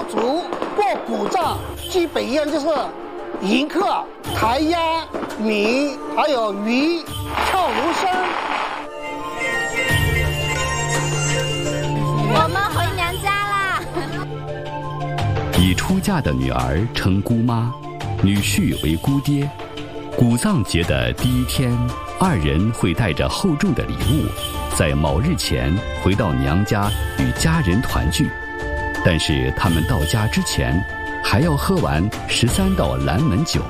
苗族过古葬基本一样，就是迎客、抬鸭、米，还有鱼、跳芦笙。 我们回娘家啦！ 已出嫁的女儿称姑妈，女婿为姑爹。古葬节的第一天，二人会带着厚重的礼物，在卯日前回到娘家与家人团聚。但是他们到家之前，还要喝完13道蓝门酒。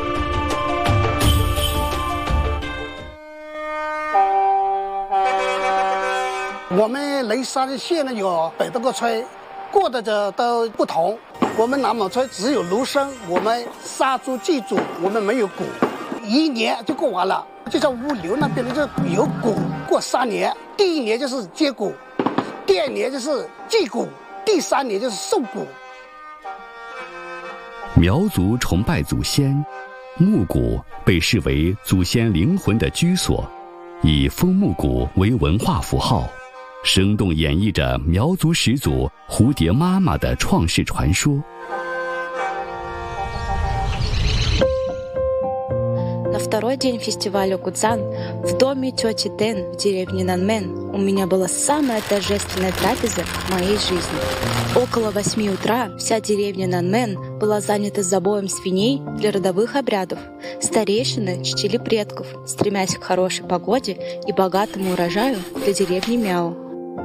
我们雷沙的县呢有100多个村，过的都不同。我们南蒙村只有芦笙，我们杀猪祭祖，我们没有鼓，1年就过完了。就像物流那边的就有鼓过3年，第1年就是接鼓，第2年就是祭鼓，第3年就是送鼓。 苗族崇拜祖先，木鼓被视为祖先灵魂的居所，以枫木鼓为文化符号，生动演绎着苗族始祖蝴蝶妈妈的创世传说。 На второй день фестиваля Гудзан в доме тети Тен в деревне Нанмен у меня была самая торжественная трапеза в моей жизни. Около 8 утра вся деревня Нанмен была занята забоем свиней для родовых обрядов. Старейшины чтили предков, стремясь к хорошей погоде и богатому урожаю для деревни Мяо.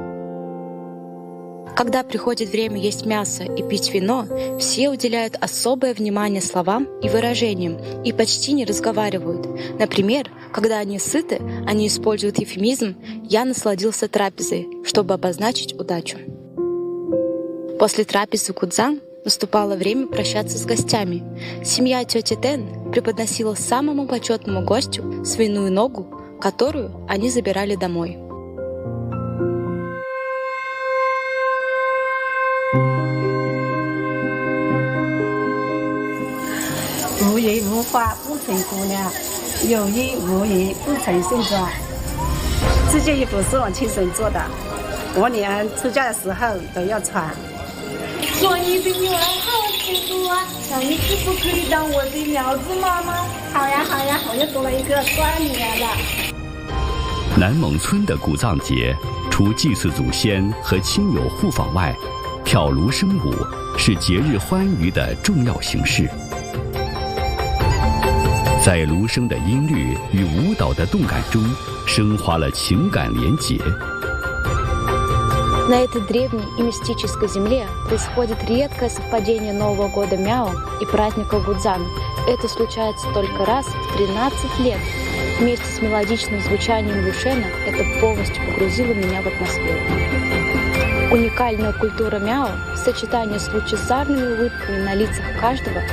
Когда приходит время есть мясо и пить вино, все уделяют особое внимание словам и выражениям и почти не разговаривают. Например, когда они сыты, они используют эвфемизм «я насладился трапезой», чтобы обозначить удачу. После трапезы Гудзан наступало время прощаться с гостями. Семья тети Тен преподносила самому почетному гостю свиную ногу, которую они забирали домой. 无言无话不成姑娘，有意无言不成盛装。这件衣服是我亲手做的，我女儿出嫁的时候都要穿。 做衣服女儿好幸福啊！那你可不可以当我的苗子妈妈？好呀好呀，我又多了一个乖女儿了。 南蒙村的古藏节，除祭祀祖先和亲友互访外，跳芦笙舞是节日欢愉的重要形式。在芦笙的音律与舞蹈的动感中，升华了情感连结。 На этой древней и мистической земле происходит редкое совпадение Нового года Мяо и праздника Гудзан. Это случается только раз в 13 лет. Вместе с мелодичным звучанием Люшена это полностью погрузило меня в атмосферу. Уникальная культура Мяо, сочетание с лучезарными улыбками на лицах каждого